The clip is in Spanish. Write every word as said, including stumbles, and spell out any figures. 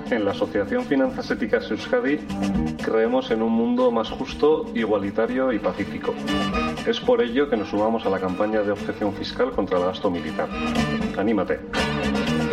En la Asociación Finanzas Éticas Euskadi creemos en un mundo más justo, igualitario y pacífico. Es por ello que nos sumamos a la campaña de objeción fiscal contra el gasto militar. ¡Anímate!